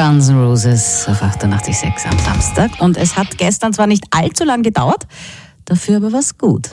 Guns N' Roses auf 88.6 am Samstag. Und es hat gestern zwar nicht allzu lang gedauert, dafür aber was gut.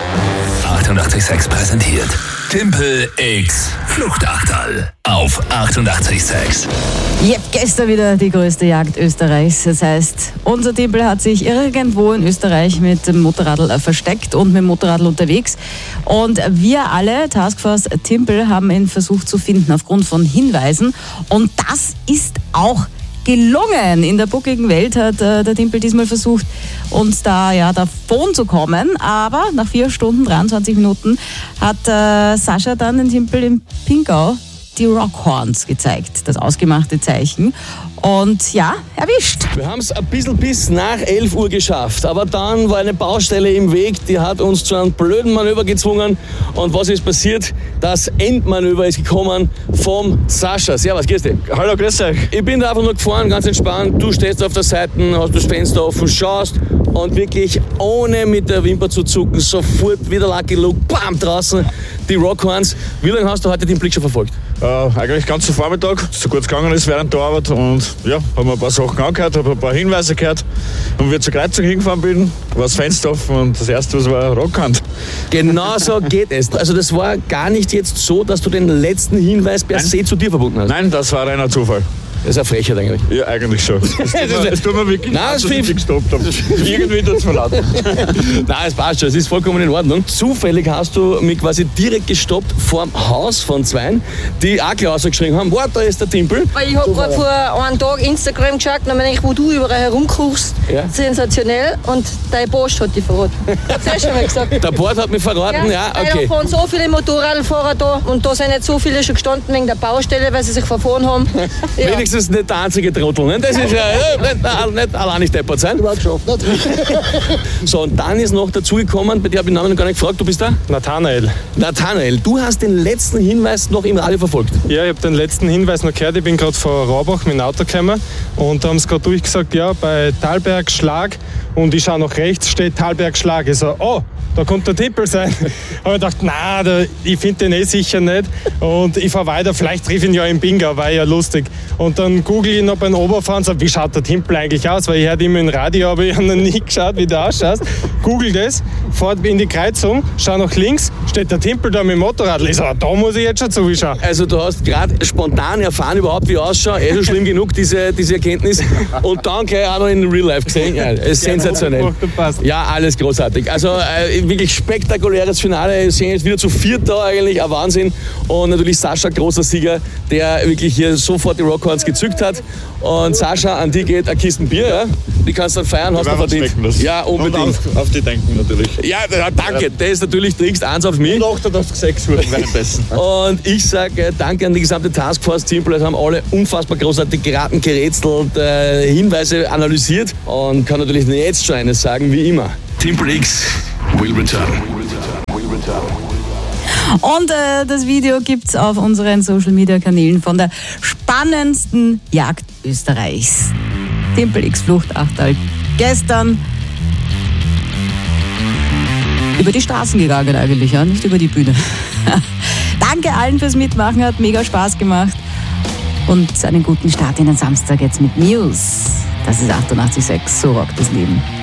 88.6 präsentiert Timpel X Fluchtachtal auf 88.6. Yep, gestern wieder die größte Jagd Österreichs. Das heißt, unser Timpel hat sich irgendwo in Österreich mit dem Motorradl versteckt und mit dem Motorradl unterwegs. Und wir alle, Taskforce Timpel, haben ihn versucht zu finden aufgrund von Hinweisen. Und das ist auch gelungen. In der buckligen Welt hat der Timpel diesmal versucht, uns da davon zu kommen. Aber nach 4 Stunden, 23 Minuten hat Sascha dann den Timpel im Pingau die Rockhorns gezeigt, das ausgemachte Zeichen. Und ja, erwischt. Wir haben es ein bisschen bis nach 11 Uhr geschafft, aber dann war eine Baustelle im Weg, die hat uns zu einem blöden Manöver gezwungen. Und was ist passiert? Das Endmanöver ist gekommen vom Sascha. Servus, grüß dich. Hallo, grüß euch. Ich bin da einfach nur gefahren, ganz entspannt. Du stehst auf der Seite, hast das Fenster offen, schaust und wirklich ohne mit der Wimper zu zucken, sofort wieder Lucky Luke, bam, draußen die Rockhorns. Wie lange hast du heute den Blick schon verfolgt? Eigentlich ganz zum Vormittag, so gut es gegangen ist während der Arbeit. Und ja, haben wir ein paar Sachen angehört, habe ein paar Hinweise gehört. Und wie ich zur Kreuzung hingefahren bin, war das Fenster offen und das erste, was war, Rockhand. Genau so geht es. Also das war gar nicht jetzt so, dass du den letzten Hinweis per se zu dir verbunden hast? Nein, das war reiner Zufall. Das ist eine Frechheit eigentlich. Ja, eigentlich schon. Es tut mir wirklich leid, dass ich gestoppt habe. Irgendwie tut es mir leid. Nein, es passt schon, es ist vollkommen in Ordnung. Zufällig hast du mich quasi direkt gestoppt vor dem Haus von Zweien, die auch gleich ausgeschrieben haben, warte, da ist der Timpel. Ich habe gerade vor einem Tag Instagram geschaut, wo du überall herumkochst. Ja. Sensationell. Und dein Post hat dich verraten. Hast du schon mal gesagt? Der Bord hat mich verraten, ja, okay. Da fahren so viele Motorradfahrer da und da sind nicht so viele schon gestanden wegen der Baustelle, weil sie sich verfahren haben. Ja. Wenigstens nicht der einzige Trottel, ne? Das ist ja nicht allein nicht deppert sein. Geschafft, nicht? So, und dann ist noch dazugekommen, bei dir habe ich den Namen noch gar nicht gefragt, du bist da? Nathanael. Nathanael, du hast den letzten Hinweis noch im Radio verfolgt. Ja, ich habe den letzten Hinweis noch gehört. Ich bin gerade von Raubach mit dem Auto gekommen und da haben sie gerade durchgesagt, ja, bei Thalberg Schlag. Und ich schaue nach rechts, steht Thalberg Schlag. Ich so, oh, da kommt der Timpel sein. Aber ich dachte, nein, ich finde den sicher nicht. Und ich fahre weiter, vielleicht triff ich ihn ja im Pingau, war ja lustig. Und dann google ich noch beim Oberfahren und sage, wie schaut der Timpel eigentlich aus? Weil ich hörte immer im Radio, aber ich habe noch nie geschaut, wie der ausschaut. Google das, fahrt in die Kreuzung, schau nach links, steht der Timpel da mit dem Motorrad. Ich sage, da muss ich jetzt schon zuschauen. Also du hast gerade spontan erfahren überhaupt, wie ich ausschaue. Schon schlimm genug, diese Erkenntnis. Und dann gleich auch noch in Real Life gesehen. Ja, ist sensationell. Ja, alles großartig. Also wirklich spektakuläres Finale. Wir sehen jetzt wieder zu 4 da eigentlich, ein Wahnsinn. Und natürlich Sascha, großer Sieger, der wirklich hier sofort die Rockhorns gezückt hat. Und Sascha, an die geht eine Kiste Bier, ja? Die kannst du dann feiern, hast du verdient. Ja, unbedingt. Und auf die denken natürlich. Ja, danke. Ja. Das ist natürlich trinkst 1 auf mich. Und 88 Uhr währenddessen. Und ich sage danke an die gesamte Taskforce Timpel. Es haben alle unfassbar großartig geraten, gerätselt, Hinweise analysiert. Und kann natürlich jetzt schon eines sagen, wie immer. Timpel X will return. Und das Video gibt's auf unseren Social-Media-Kanälen von der spannendsten Jagd Österreichs. Timpel X Fluchtachtal. Gestern über die Straßen gegangen eigentlich, ja, nicht über die Bühne. Danke allen fürs Mitmachen, hat mega Spaß gemacht. Und einen guten Start in den Samstag jetzt mit News. Das ist 88.6, so rockt das Leben.